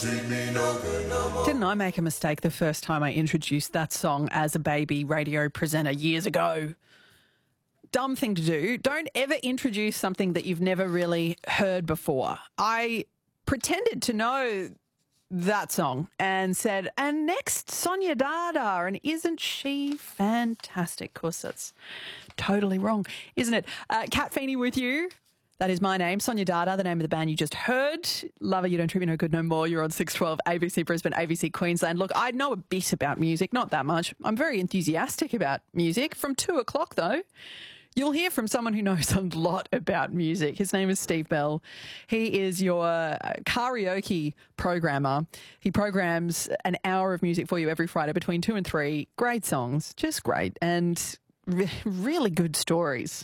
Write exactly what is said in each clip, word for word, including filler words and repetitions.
Didn't I make a mistake the first time I introduced that song as a baby radio presenter years ago? Dumb thing to do. Don't ever introduce something that you've never really heard before. I pretended to know that song and said, and next, Sonia Dada, and isn't she fantastic? Of course, that's totally wrong, isn't it? Uh, Kat Feeney with you. That is my name, Sonia Dada, the name of the band you just heard. Lover, You Don't Treat Me No Good No More. You're on six twelve, A B C Brisbane, A B C Queensland. Look, I know a bit about music, not that much. I'm very enthusiastic about music. From two o'clock, though, you'll hear from someone who knows a lot about music. His name is Steve Bell. He is your karaoke programmer. He programs an hour of music for you every Friday between two and three. Great songs, just great, and re- really good stories.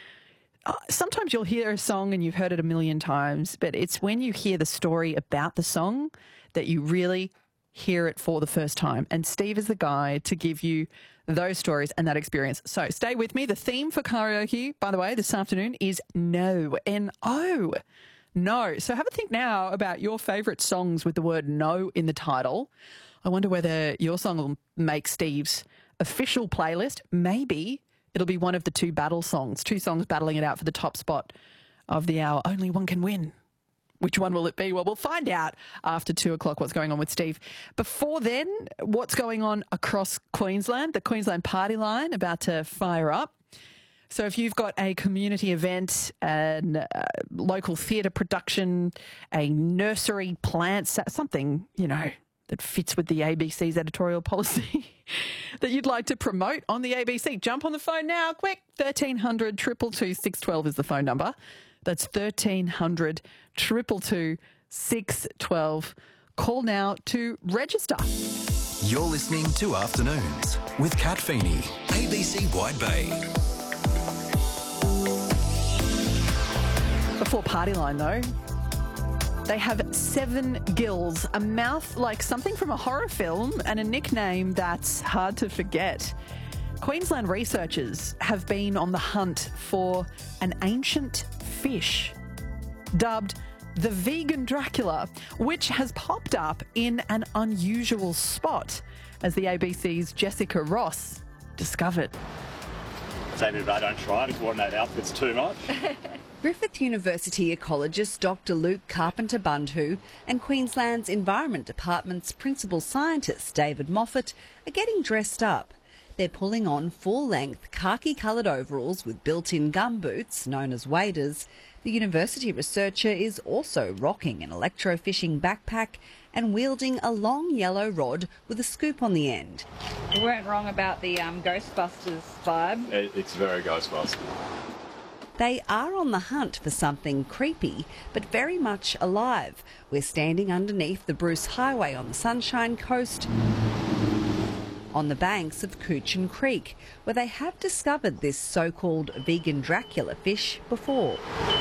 Uh, sometimes you'll hear a song and you've heard it a million times, but it's when you hear the story about the song that you really hear it for the first time. And Steve is the guy to give you those stories and that experience. So stay with me. The theme for karaoke, by the way, this afternoon is no. N O. No. So have a think now about your favourite songs with the word no in the title. I wonder whether your song will make Steve's official playlist. Maybe it'll be one of the two battle songs, two songs battling it out for the top spot of the hour. Only one can win. Which one will it be? Well, we'll find out after two o'clock what's going on with Steve. Before then, what's going on across Queensland? The Queensland Party Line about to fire up. So if you've got a community event, a uh, local theatre production, a nursery plant, something, you know, that fits with the A B C's editorial policy that you'd like to promote on the A B C, jump on the phone now, quick. thirteen hundred, two two two, six one two is the phone number. That's thirteen hundred, two two two, six one two. Call now to register. You're listening to Afternoons with Kat Feeney, A B C Wide Bay. Before Party Line, though, they have seven gills, a mouth like something from a horror film, and a nickname that's hard to forget. Queensland researchers have been on the hunt for an ancient fish dubbed the vegan Dracula, which has popped up in an unusual spot, as the A B C's Jessica Ross discovered. David, I don't try to coordinate outfits too much. Griffith University ecologist Doctor Luke Carpenter-Bundhu and Queensland's Environment Department's principal scientist David Moffat are getting dressed up. They're pulling on full-length khaki-coloured overalls with built-in gumboots, known as waders. The university researcher is also rocking an electrofishing backpack and wielding a long yellow rod with a scoop on the end. You weren't wrong about the um, Ghostbusters vibe. It, it's very Ghostbusters. They are on the hunt for something creepy, but very much alive. We're standing underneath the Bruce Highway on the Sunshine Coast, on the banks of Coochin Creek, where they have discovered this so-called vegan Dracula fish before.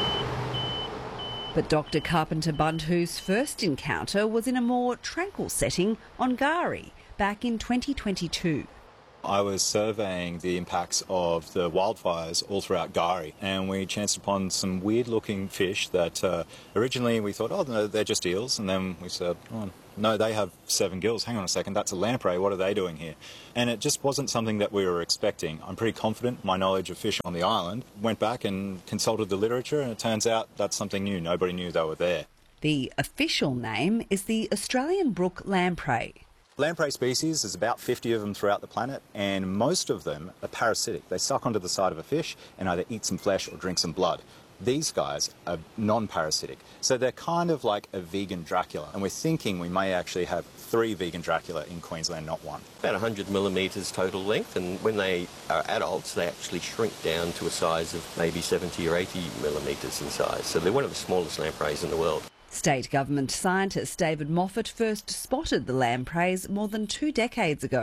But Doctor Carpenter-Bundhu's first encounter was in a more tranquil setting on Gari back in twenty twenty-two. I was surveying the impacts of the wildfires all throughout Gari, and we chanced upon some weird-looking fish that uh, originally we thought, oh, no, they're just eels, and then we said, oh, no, they have seven gills. Hang on a second, that's a lamprey. What are they doing here? And it just wasn't something that we were expecting. I'm pretty confident my knowledge of fish on the island. Went back and consulted the literature, and it turns out that's something new. Nobody knew they were there. The official name is the Australian brook lamprey. Lamprey species, there's about fifty of them throughout the planet, and most of them are parasitic. They suck onto the side of a fish and either eat some flesh or drink some blood. These guys are non-parasitic, so they're kind of like a vegan Dracula, and we're thinking we may actually have three vegan Dracula in Queensland, not one. About one hundred millimetres total length, and when they are adults, they actually shrink down to a size of maybe seventy or eighty millimetres in size, so they're one of the smallest lampreys in the world. State government scientist David Moffat first spotted the lampreys more than two decades ago.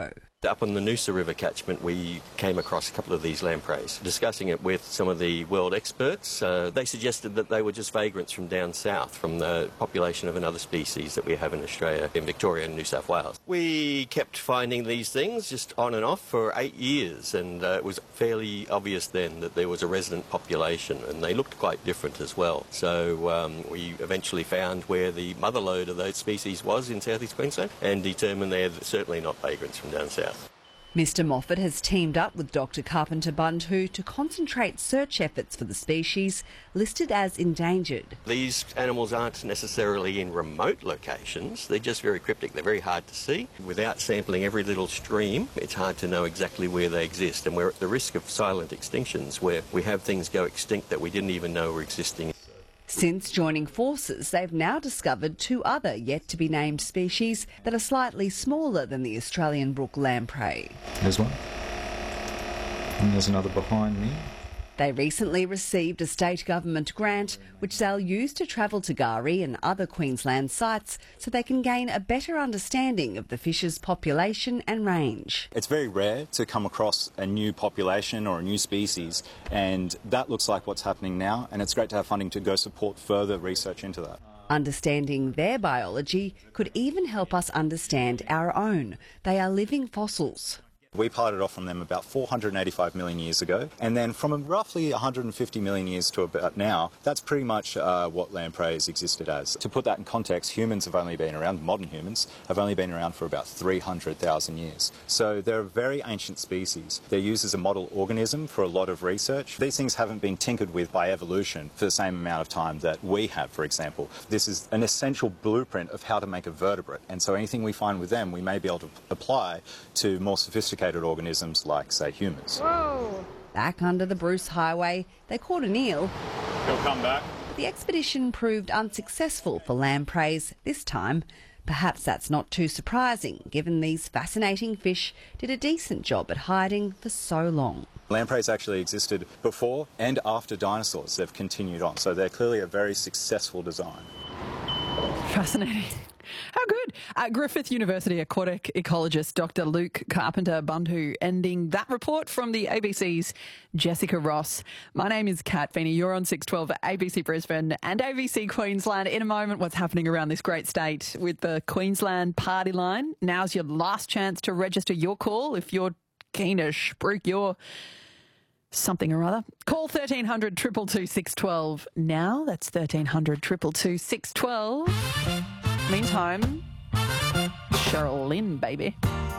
Up on the Noosa River catchment, we came across a couple of these lampreys. Discussing it with some of the world experts, uh, they suggested that they were just vagrants from down south, from the population of another species that we have in Australia, in Victoria and New South Wales. We kept finding these things just on and off for eight years, and uh, it was fairly obvious then that there was a resident population, and they looked quite different as well. So um, we eventually found where the mother lode of those species was in southeast Queensland, and determined they're certainly not vagrants from down south. Mister Moffat has teamed up with Doctor Carpenter-Bandhu to concentrate search efforts for the species listed as endangered. These animals aren't necessarily in remote locations, they're just very cryptic, they're very hard to see. Without sampling every little stream, it's hard to know exactly where they exist, and we're at the risk of silent extinctions where we have things go extinct that we didn't even know were existing. Since joining forces, they've now discovered two other yet-to-be-named species that are slightly smaller than the Australian brook lamprey. There's one. And there's another behind me. They recently received a state government grant which they'll use to travel to Gari and other Queensland sites so they can gain a better understanding of the fish's population and range. It's very rare to come across a new population or a new species, and that looks like what's happening now, and it's great to have funding to go support further research into that. Understanding their biology could even help us understand our own. They are living fossils. We parted off from them about four hundred eighty-five million years ago, and then from roughly one hundred fifty million years to about now, that's pretty much uh, what lampreys existed as. To put that in context, humans have only been around, modern humans have only been around for about three hundred thousand years. So they're a very ancient species. They're used as a model organism for a lot of research. These things haven't been tinkered with by evolution for the same amount of time that we have, for example. This is an essential blueprint of how to make a vertebrate, and so anything we find with them, we may be able to apply to more sophisticated organisms like, say, humans. Whoa. Back under the Bruce Highway, they caught an eel. He'll come back. The expedition proved unsuccessful for lampreys this time. Perhaps that's not too surprising, given these fascinating fish did a decent job at hiding for so long. Lampreys actually existed before and after dinosaurs. They've continued on, so they're clearly a very successful design. Fascinating. How good. Uh, Griffith University aquatic ecologist Doctor Luke Carpenter-Bandhu ending that report from the A B C's Jessica Ross. My name is Kat Feeney. You're on six twelve at A B C Brisbane and A B C Queensland. In a moment, what's happening around this great state with the Queensland party line. Now's your last chance to register your call if you're keen to spruik your something or other. Call thirteen hundred, two two two, six one two now. That's thirteen hundred, two two two, six one two. Meantime, Cheryl Lynn, baby.